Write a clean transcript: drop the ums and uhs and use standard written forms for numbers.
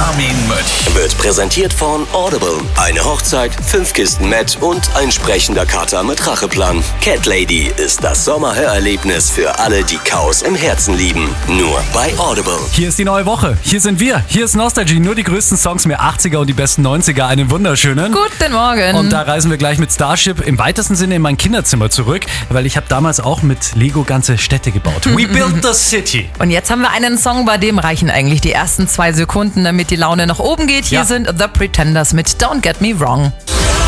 Armin Mönch. Wird präsentiert von Audible. Eine Hochzeit, 5 Kisten Met und ein sprechender Kater mit Racheplan. Cat Lady ist das Sommerhörerlebnis für alle, die Chaos im Herzen lieben. Nur bei Audible. Hier ist die neue Woche. Hier sind wir. Hier ist Nostalgie. Nur die größten Songs mehr 80er und die besten 90er. Einen wunderschönen. Guten Morgen. Und da reisen wir gleich mit Starship im weitesten Sinne in mein Kinderzimmer zurück, weil ich habe damals auch mit Lego ganze Städte gebaut. We built the city. Und jetzt haben wir einen Song, bei dem reichen eigentlich die ersten 2 Sekunden, damit die Laune nach oben geht. Hier sind The Pretenders mit Don't Get Me Wrong.